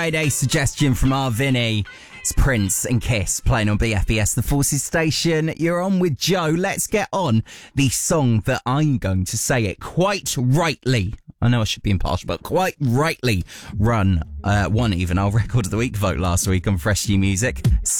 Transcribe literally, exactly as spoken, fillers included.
Friday suggestion from our Vinny. It's Prince and Kiss playing on B F B S, the Forces station. You're on with Joe. Let's get on the song that I'm going to say it quite rightly. I know I should be impartial, but quite rightly run, uh, won even our Record of the Week vote last week on Fresh New Music.